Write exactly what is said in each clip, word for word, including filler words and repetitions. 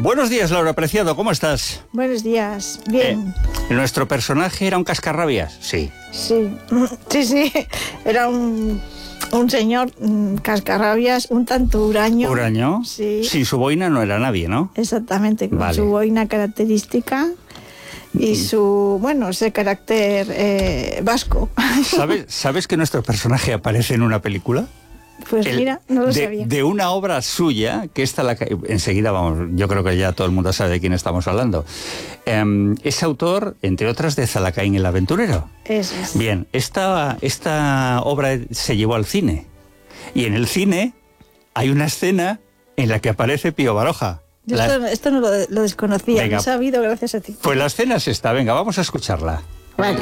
Buenos días, Laura Preciado, ¿cómo estás? Buenos días, bien. Eh, ¿Nuestro personaje era un cascarrabias? Sí. Sí, sí, sí, era un, un señor um, cascarrabias, un tanto huraño. ¿Huraño? Sí. Sin su boina no era nadie, ¿no? Exactamente, con Vale. su boina característica y su, bueno, ese carácter eh, vasco. ¿Sabes, ¿Sabes que nuestro personaje aparece en una película? Pues El, mira, no lo de, sabía. de una obra suya, que esta la, enseguida vamos, yo creo que ya todo el mundo sabe de quién estamos hablando. Eh, es autor, entre otras, de Zalacaín el aventurero. Eso es. Bien, esta, esta obra se llevó al cine. Y en el cine hay una escena en la que aparece Pío Baroja. Yo La... esto, esto no lo, lo desconocía, Venga, lo he sabido gracias a ti. Pues la escena es esta, venga, vamos a escucharla. Vale.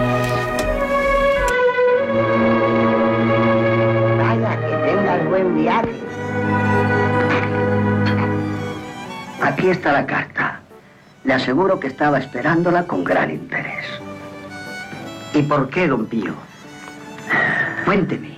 Buen viaje. Aquí está la carta. Le aseguro que estaba esperándola con gran interés. ¿Y por qué, don Pío? Cuénteme.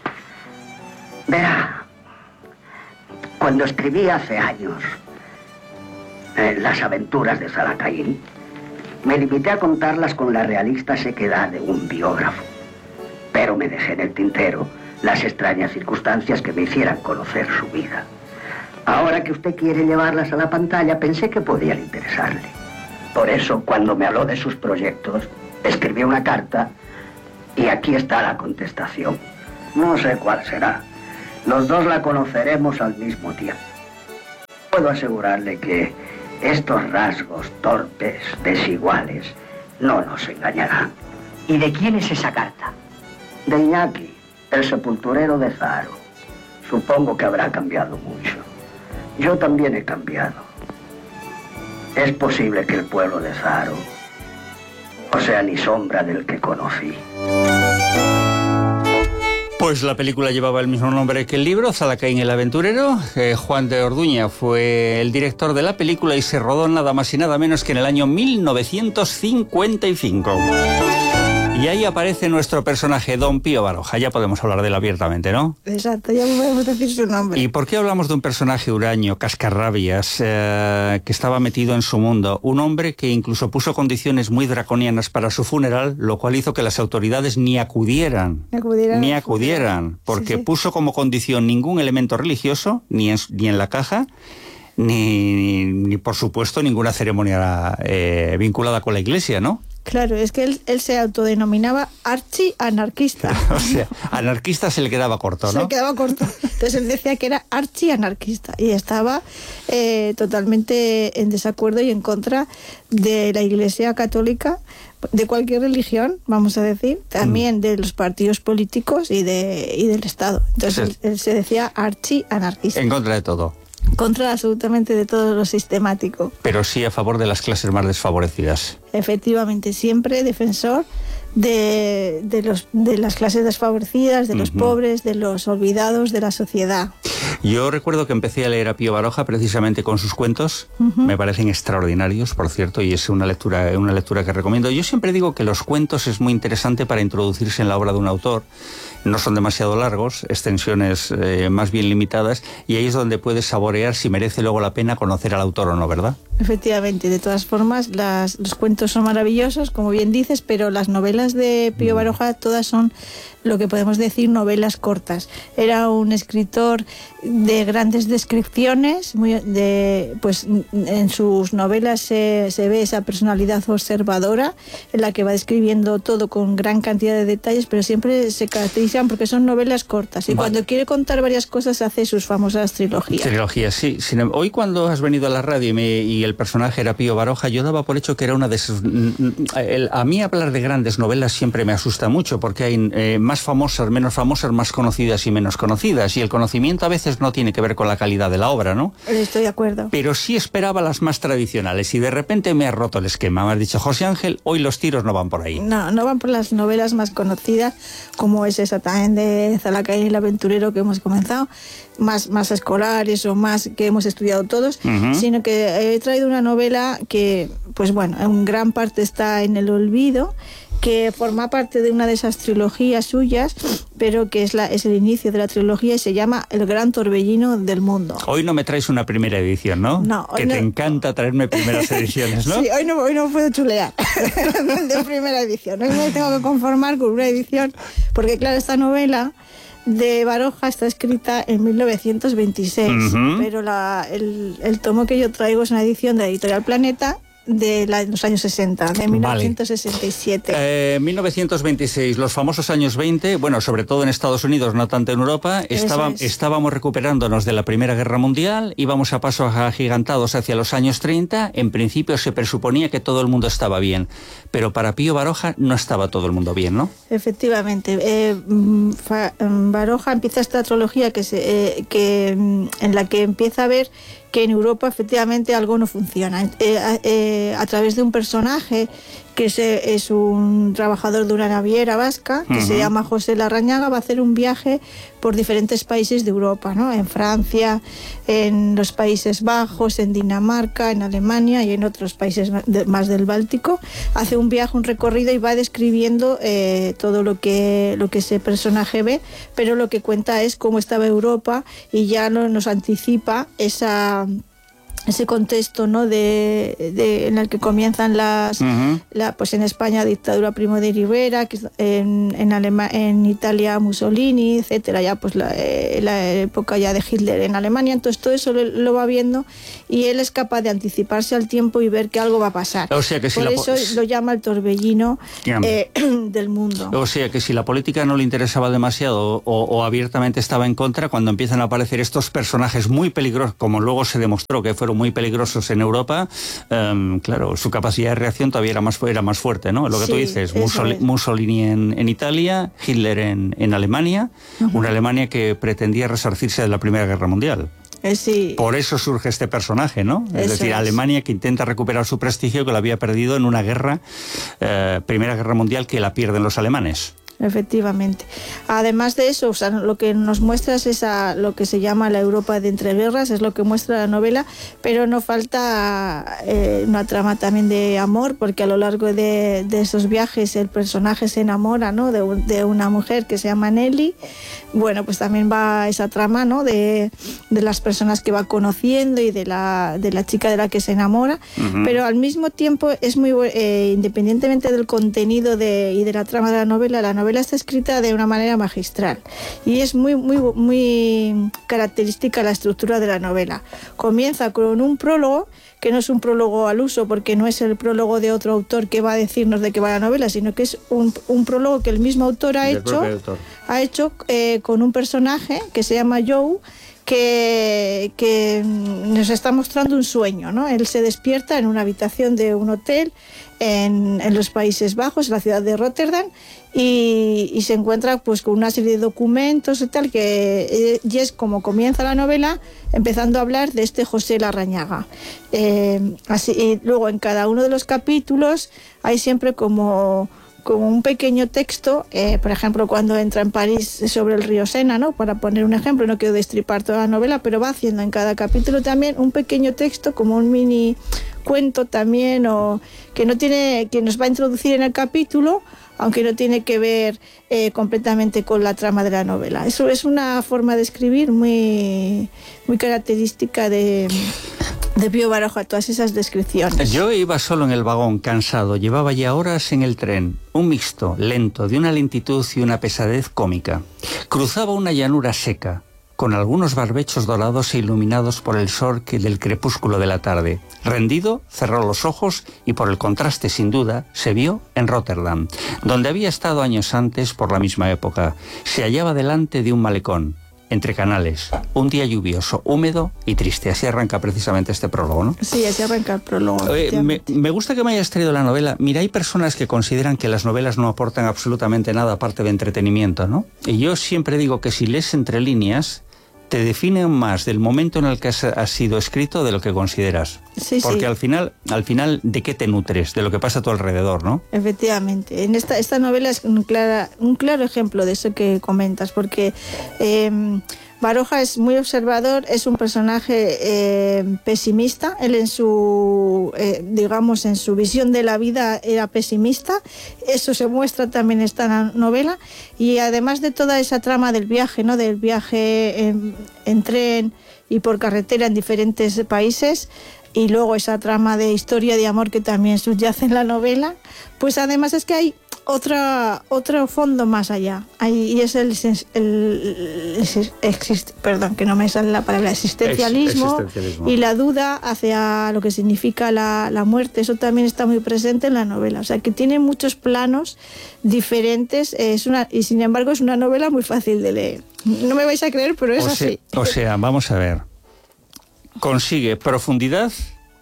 Verá, cuando escribí hace años eh, las aventuras de Zalacaín, me limité a contarlas con la realista sequedad de un biógrafo. Pero me dejé en el tintero las extrañas circunstancias que me hicieran conocer su vida. Ahora que usted quiere llevarlas a la pantalla, pensé que podían interesarle. Por eso, cuando me habló de sus proyectos, escribí una carta y aquí está la contestación. No sé cuál será. Los dos la conoceremos al mismo tiempo. Puedo asegurarle que estos rasgos torpes, desiguales, no nos engañarán. ¿Y de quién es esa carta? De Iñaki, el sepulturero de Zaharo. Supongo que habrá cambiado mucho. Yo también he cambiado. Es posible que el pueblo de Zaharo no sea ni sombra del que conocí. Pues la película llevaba el mismo nombre que el libro, Zalacaín el aventurero. Eh, Juan de Orduña fue el director de la película y se rodó nada más y nada menos que en el año mil novecientos cincuenta y cinco. Y ahí aparece nuestro personaje, don Pío Baroja. Ya podemos hablar de él abiertamente, ¿no? Exacto, ya podemos decir su nombre. ¿Y por qué hablamos de un personaje huraño, cascarrabias, eh, que estaba metido en su mundo? Un hombre que incluso puso condiciones muy draconianas para su funeral, lo cual hizo que las autoridades ni acudieran. Ni acudieran. Ni acudieran, porque sí, sí. puso como condición ningún elemento religioso, ni en, ni en la caja, ni, ni por supuesto ninguna ceremonia eh, vinculada con la iglesia, ¿no? Claro, es que él, él se autodenominaba archi-anarquista. O sea, anarquista se le quedaba corto, ¿no? Se le quedaba corto. Entonces él decía que era archi-anarquista y estaba eh, totalmente en desacuerdo y en contra de la Iglesia Católica, de cualquier religión, vamos a decir, también mm. de los partidos políticos y, de, y del Estado. Entonces sí. él, él se decía archi-anarquista. En contra de todo. Contra absolutamente de todo lo sistemático. Pero sí a favor de las clases más desfavorecidas. Efectivamente, siempre defensor de, de, los, de las clases desfavorecidas, de los uh-huh. pobres, de los olvidados de la sociedad. Yo recuerdo que empecé a leer a Pío Baroja precisamente con sus cuentos. Uh-huh. Me parecen extraordinarios, por cierto, y es una lectura, una lectura que recomiendo. Yo siempre digo que los cuentos es muy interesante para introducirse en la obra de un autor. No son demasiado largos, extensiones eh, más bien limitadas, y ahí es donde puedes saborear si merece luego la pena conocer al autor o no, ¿verdad? Efectivamente, de todas formas, las, los cuentos son maravillosos, como bien dices, pero las novelas de Pío Baroja todas son lo que podemos decir novelas cortas. Era un escritor de grandes descripciones, muy de, pues en sus novelas se, se ve esa personalidad observadora en la que va describiendo todo con gran cantidad de detalles, pero siempre se caracterizan porque son novelas cortas y vale. Cuando quiere contar varias cosas hace sus famosas trilogías. Trilogías, sí. Hoy cuando has venido a la radio y, me, y el personaje era Pío Baroja, yo daba por hecho que era una de sus... El, a mí hablar de grandes novelas siempre me asusta mucho porque hay eh, más famosas, menos famosas, más conocidas y menos conocidas, y el conocimiento a veces no tiene que ver con la calidad de la obra, ¿no? Estoy de acuerdo. Pero sí esperaba las más tradicionales y de repente me ha roto el esquema. Me has dicho, José Ángel, hoy los tiros no van por ahí. No, no van por las novelas más conocidas, como es esa también de Zalacaín el aventurero que hemos comenzado, más, más escolares o más que hemos estudiado todos, uh-huh. sino que he traído una novela que, pues bueno, en gran parte está en el olvido que forma parte de una de esas trilogías suyas, pero que es, la, es el inicio de la trilogía y se llama El Gran Torbellino del Mundo. Hoy no me traes una primera edición, ¿no? No. Que no. te encanta traerme primeras ediciones, ¿no? Sí, hoy no, hoy no puedo chulear de primera edición. Hoy me tengo que conformar con una edición, porque claro, esta novela de Baroja está escrita en mil novecientos veintiséis, uh-huh. pero la, el, el tomo que yo traigo es una edición de la Editorial Planeta de la, los años sesenta, de mil novecientos sesenta y siete. Vale. Eh, mil novecientos veintiséis, los famosos años veinte, bueno, sobre todo en Estados Unidos, no tanto en Europa, estaba, es. estábamos recuperándonos de la Primera Guerra Mundial, íbamos a pasos agigantados hacia los años treinta, en principio se presuponía que todo el mundo estaba bien, pero para Pío Baroja no estaba todo el mundo bien, ¿no? Efectivamente. Eh, Baroja empieza esta trilogía que se, eh, que, en la que empieza a ver que en Europa efectivamente algo no funciona. Eh, eh, a través de un personaje que es, es un trabajador de una naviera vasca, que uh-huh. se llama José Larrañaga, va a hacer un viaje por diferentes países de Europa, ¿no? En Francia, en los Países Bajos, en Dinamarca, en Alemania y en otros países más del Báltico. Hace un viaje, un recorrido y va describiendo eh, todo lo que, lo que ese personaje ve, pero lo que cuenta es cómo estaba Europa y ya no, nos anticipa esa... ese contexto, ¿no? de, de en el que comienzan las uh-huh. la, pues en España dictadura Primo de Rivera, que en en, Alema, en Italia Mussolini, etcétera, ya pues la, eh, la época ya de Hitler en Alemania. Entonces todo eso lo, lo va viendo y él es capaz de anticiparse al tiempo y ver que algo va a pasar. O sea que si por la eso po- lo llama el torbellino eh, del mundo. O sea que si la política no le interesaba demasiado o, o abiertamente estaba en contra, cuando empiezan a aparecer estos personajes muy peligrosos, como luego se demostró que fueron muy peligrosos en Europa, um, claro, su capacidad de reacción todavía era más, era más fuerte, ¿no? Lo que sí, tú dices, Mussol- es. Mussolini en, en Italia, Hitler en, en Alemania, uh-huh. una Alemania que pretendía resarcirse de la Primera Guerra Mundial. Eh, sí. Por eso surge este personaje, ¿no? Es eso decir, es. Alemania que intenta recuperar su prestigio que lo había perdido en una guerra, eh, Primera Guerra Mundial, que la pierden los alemanes. Efectivamente. Además de eso, o sea, lo que nos muestra es esa, lo que se llama la Europa de entreguerras, es lo que muestra la novela, pero no falta eh, una trama también de amor, porque a lo largo de, de esos viajes el personaje se enamora, ¿no? de, de una mujer que se llama Nelly. Bueno, pues también va esa trama, ¿no? de, de las personas que va conociendo y de la, de la chica de la que se enamora, uh-huh. pero al mismo tiempo es muy, eh, independientemente del contenido de, y de la trama de la novela, la novela está escrita de una manera magistral y es muy muy muy característica la estructura de la novela. Comienza con un prólogo que no es un prólogo al uso, porque no es el prólogo de otro autor que va a decirnos de qué va la novela, sino que es un, un prólogo que el mismo autor ha hecho, autor. ha hecho eh, con un personaje que se llama Joe, que, que nos está mostrando un sueño, ¿no? Él se despierta en una habitación de un hotel en, en los Países Bajos, en la ciudad de Rotterdam, y, y se encuentra pues con una serie de documentos y tal, que y es como comienza la novela, empezando a hablar de este José Larrañaga. Eh, así, y luego en cada uno de los capítulos hay siempre como... como un pequeño texto, eh, por ejemplo, cuando entra en París sobre el río Sena, ¿no? Para poner un ejemplo, no quiero destripar toda la novela, pero va haciendo en cada capítulo también un pequeño texto, como un mini cuento también, o que no tiene, que nos va a introducir en el capítulo, aunque no tiene que ver eh, completamente con la trama de la novela. Eso es una forma de escribir muy, muy característica de... de Pío Baroja, todas esas descripciones. Yo iba solo en el vagón, cansado, llevaba ya horas en el tren, un mixto, lento, de una lentitud y una pesadez cómica. Cruzaba una llanura seca, con algunos barbechos dorados e iluminados por el sol que del crepúsculo de la tarde. Rendido, cerró los ojos y por el contraste, sin duda, se vio en Rotterdam, donde había estado años antes por la misma época. Se hallaba delante de un malecón, entre canales, un día lluvioso, húmedo y triste. Así arranca precisamente este prólogo, ¿no? Sí, así arranca el prólogo. Eh, me, me gusta que me hayas traído la novela. Mira, hay personas que consideran que las novelas no aportan absolutamente nada aparte de entretenimiento, ¿no? Y yo siempre digo que si lees entre líneas, te definen más del momento en el que has, has sido escrito de lo que consideras. Sí, Porque sí. al final, al final, ¿de qué te nutres? De lo que pasa a tu alrededor, ¿no? Efectivamente. En esta, esta novela es un, clara, un claro ejemplo de eso que comentas, porque eh, Baroja es muy observador, es un personaje eh, pesimista. Él en su, eh, digamos, en su visión de la vida era pesimista. Eso se muestra también en esta novela. Y además de toda esa trama del viaje, ¿no? Del viaje en, en tren y por carretera en diferentes países, y luego esa trama de historia de amor que también subyace en la novela, pues además es que hay otra, otro fondo más allá. Hay, y es el, el, el exist, perdón, que no me sale la palabra, existencialismo, Ex, existencialismo y la duda hacia lo que significa la, la muerte. Eso también está muy presente en la novela. O sea, que tiene muchos planos diferentes, es una, y sin embargo es una novela muy fácil de leer. No me vais a creer, pero es o sea, así. O sea, vamos a ver. Consigue profundidad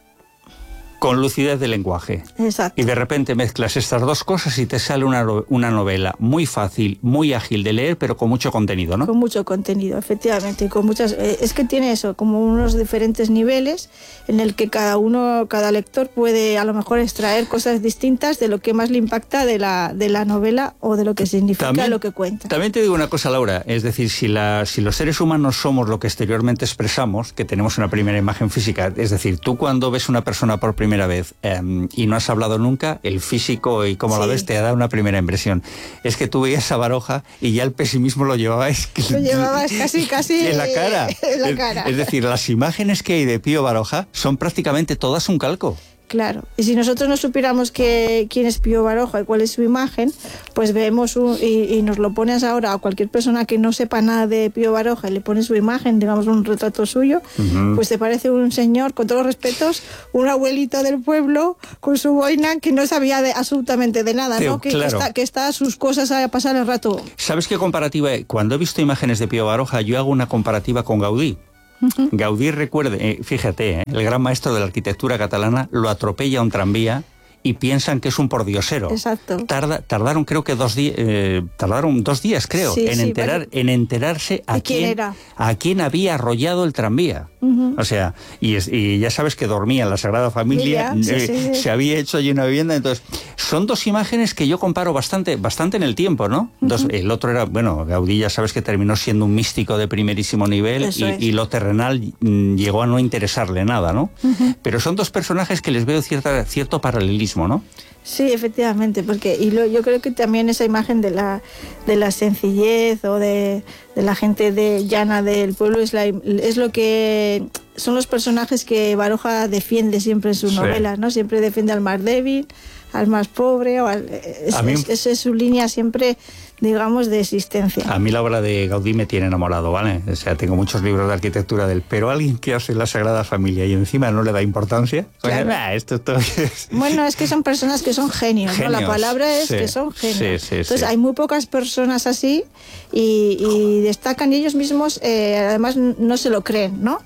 con lucidez de lenguaje. Exacto. Y de repente mezclas estas dos cosas y te sale una, una novela muy fácil, muy ágil de leer, pero con mucho contenido, ¿no? Con mucho contenido, efectivamente. Y con muchas, eh, es que tiene eso, como unos diferentes niveles en el que cada uno, cada lector puede a lo mejor extraer cosas distintas de lo que más le impacta de la, de la novela o de lo que significa también, lo que cuenta. También te digo una cosa, Laura, es decir, si, la, si los seres humanos somos lo que exteriormente expresamos, que tenemos una primera imagen física, es decir, tú cuando ves una persona por primera primera vez eh, y no has hablado nunca, el físico y cómo sí. la ves te da una primera impresión. Es que tú veías a Baroja y ya el pesimismo lo llevabas, lo llevabas casi, casi en la cara. En la cara. Es, es decir, las imágenes que hay de Pío Baroja son prácticamente todas un calco. Claro, y si nosotros no supiéramos que, quién es Pío Baroja y cuál es su imagen, pues vemos un, y, y nos lo pones ahora a cualquier persona que no sepa nada de Pío Baroja y le pones su imagen, digamos un retrato suyo, uh-huh. pues te parece un señor, con todos los respetos, un abuelito del pueblo con su boina que no sabía de, absolutamente de nada, Teo, ¿no? Que, claro. que, está, que está a sus cosas a pasar el rato. ¿Sabes qué comparativa? Cuando he visto imágenes de Pío Baroja, yo hago una comparativa con Gaudí. Uh-huh. Gaudí, recuerde, eh, fíjate, eh, el gran maestro de la arquitectura catalana lo atropella un tranvía y piensan que es un pordiosero. Exacto. Tarda, tardaron creo que dos días, eh, tardaron dos días creo, sí, en sí, enterar, vale. en enterarse a quién, quién era, a quién había arrollado el tranvía. Uh-huh. O sea, y, es, y ya sabes que dormía en la Sagrada Familia, sí, eh, sí, sí. se había hecho allí una vivienda, entonces son dos imágenes que yo comparo bastante, bastante en el tiempo, ¿no? Uh-huh. Dos, el otro era, bueno, Gaudí ya sabes que terminó siendo un místico de primerísimo nivel y, y lo terrenal mm, llegó a no interesarle nada, ¿no? Uh-huh. Pero son dos personajes que les veo cierta, cierto paralelismo, ¿no? Sí, efectivamente, porque y lo, yo creo que también esa imagen de la de la sencillez o de, de la gente de llana del pueblo es, la, es lo que son los personajes que Baroja defiende siempre en sus sí. novelas, ¿no? Siempre defiende al más débil, al más pobre, o al, es, mí, es, esa es su línea siempre, digamos, de existencia. A mí la obra de Gaudí me tiene enamorado, ¿vale? O sea, tengo muchos libros de arquitectura de él, pero alguien que hace la Sagrada Familia y encima no le da importancia, claro. pues, ah, esto, esto es... Bueno, es que son personas que son genios, genios ¿no? La palabra es sí, que son genios. Sí, sí, Entonces sí. hay muy pocas personas así y, y destacan y ellos mismos, eh, además no se lo creen, ¿no?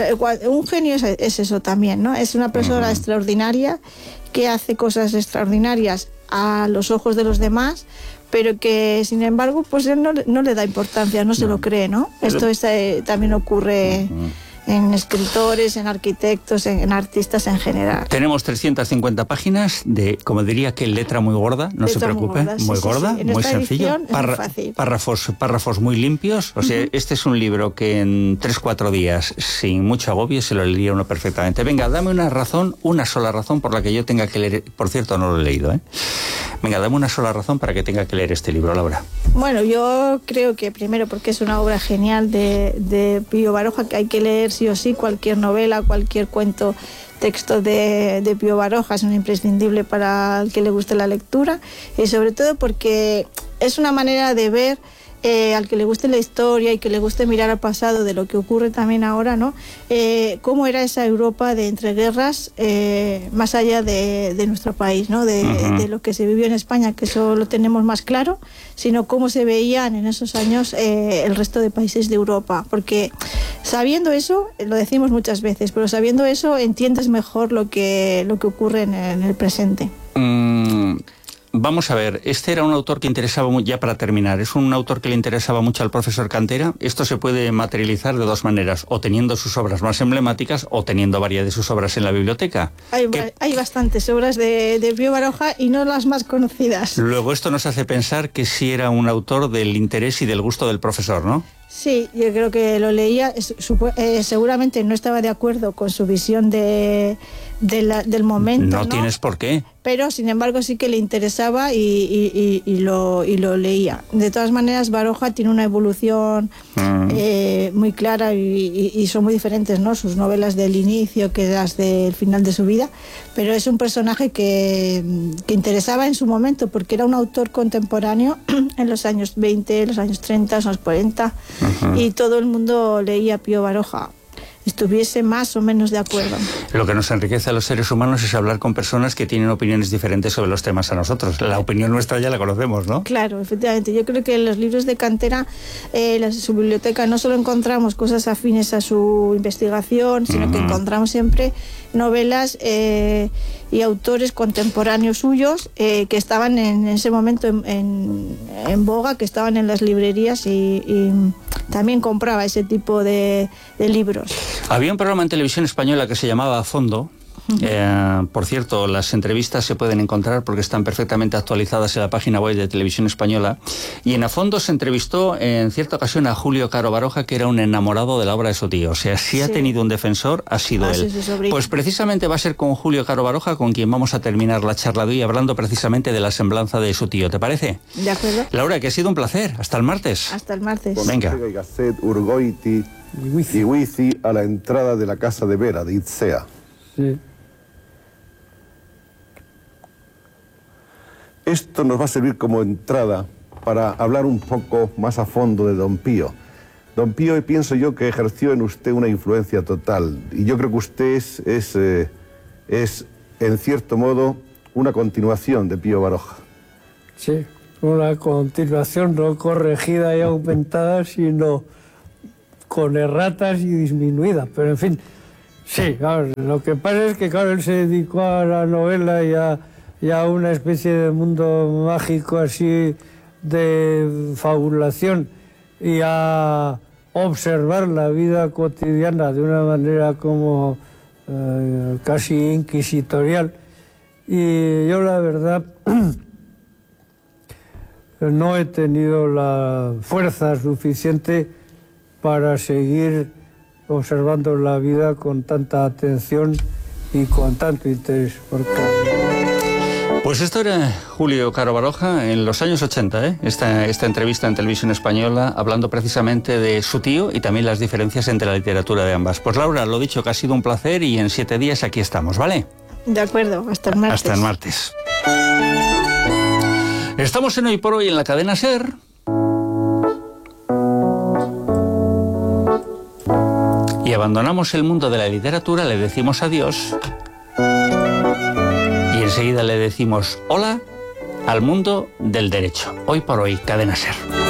Un genio es, es eso también, ¿no? Es una persona uh-huh. extraordinaria que hace cosas extraordinarias a los ojos de los demás, pero que sin embargo pues él no, no le da importancia, no se no. lo cree, ¿no? Esto es, eh, también ocurre uh-huh. en escritores, en arquitectos, en, en artistas en general. Tenemos trescientas cincuenta páginas de, como diría que letra muy gorda, no letra se preocupe, muy gorda, muy, sí, gorda, sí, sí. muy sencillo, Parra, fácil. párrafos, párrafos muy limpios, o sea, uh-huh. este es un libro que en tres, cuatro días, sin mucho agobio, se lo leería uno perfectamente. Venga, dame una razón, una sola razón por la que yo tenga que leer, por cierto, no lo he leído, ¿eh? Venga, dame una sola razón para que tenga que leer este libro, Laura. Bueno, yo creo que primero porque es una obra genial de, de Pío Baroja, que hay que leer sí o sí cualquier novela, cualquier cuento, texto de, de Pío Baroja, es un imprescindible para el que le guste la lectura, y sobre todo porque es una manera de ver Eh, al que le guste la historia y que le guste mirar al pasado de lo que ocurre también ahora, ¿no? Eh, cómo era esa Europa de entreguerras eh, más allá de, de nuestro país, ¿no? De, uh-huh. de lo que se vivió en España, que eso lo tenemos más claro, sino cómo se veían en esos años eh, el resto de países de Europa, porque sabiendo eso, lo decimos muchas veces, pero sabiendo eso entiendes mejor lo que, lo que ocurre en el, en el presente. Mm. Vamos a ver, este era un autor que interesaba, ya para terminar, es un autor que le interesaba mucho al profesor Cantera. Esto se puede materializar de dos maneras, o teniendo sus obras más emblemáticas o teniendo varias de sus obras en la biblioteca. Hay, hay bastantes obras de, de Pío Baroja y no las más conocidas. Luego esto nos hace pensar que sí era un autor del interés y del gusto del profesor, ¿no? Sí, yo creo que lo leía, eh, seguramente no estaba de acuerdo con su visión de, de la, del momento. No, ¿no? Tienes por qué. Pero, sin embargo, sí que le interesaba y, y, y, y, lo, y lo leía. De todas maneras, Baroja tiene una evolución mm. eh, muy clara y, y, y son muy diferentes, ¿no? Sus novelas del inicio que las del final de su vida, pero es un personaje que, que interesaba en su momento porque era un autor contemporáneo en los años veinte, los años treinta, los años cuarenta, uh-huh. y todo el mundo leía a Pío Baroja, estuviese más o menos de acuerdo. Lo que nos enriquece a los seres humanos es hablar con personas que tienen opiniones diferentes sobre los temas a nosotros. La opinión nuestra ya la conocemos, ¿no? Claro, efectivamente. Yo creo que en los libros de Cantera, eh, en su biblioteca, no solo encontramos cosas afines a su investigación, sino uh-huh. que encontramos siempre novelas eh, y autores contemporáneos suyos eh, que estaban en, en ese momento en, en, en boga, que estaban en las librerías y, y también compraba ese tipo de, de libros. Había un programa en televisión española que se llamaba A Fondo. Eh, por cierto, las entrevistas se pueden encontrar porque están perfectamente actualizadas en la página web de Televisión Española. Y en A Fondo se entrevistó en cierta ocasión a Julio Caro Baroja, que era un enamorado de la obra de su tío. O sea, si sí. ha tenido un defensor, ha sido ah, él. Sí, pues precisamente va a ser con Julio Caro Baroja con quien vamos a terminar la charla de hoy, hablando precisamente de la semblanza de su tío. ¿Te parece? De acuerdo. Laura, que ha sido un placer. Hasta el martes. Hasta el martes. Venga. Urgoiti y Huici a la entrada de la casa de Vera, de Itzea. Sí. Esto nos va a servir como entrada para hablar un poco más a fondo de don Pío. Don Pío, pienso yo que ejerció en usted una influencia total, y yo creo que usted es, es, eh, es en cierto modo, una continuación de Pío Baroja. Sí, una continuación no corregida y aumentada, sino con erratas y disminuidas, pero en fin, sí, claro, lo que pasa es que, claro, él se dedicó a la novela y a... y a una especie de mundo mágico así de fabulación y a observar la vida cotidiana de una manera como eh, casi inquisitorial. Y yo la verdad no he tenido la fuerza suficiente para seguir observando la vida con tanta atención y con tanto interés. Porque... Pues esto era Julio Caro Baroja en los años ochenta, ¿eh? esta, esta entrevista en Televisión Española, hablando precisamente de su tío y también las diferencias entre la literatura de ambas. Pues Laura, lo dicho, que ha sido un placer y en siete días aquí estamos, ¿vale? De acuerdo, hasta el martes. Hasta el martes. Estamos en Hoy por Hoy en la cadena SER. Y abandonamos el mundo de la literatura, le decimos adiós. Y enseguida le decimos hola al mundo del derecho. Hoy por Hoy, cadena SER.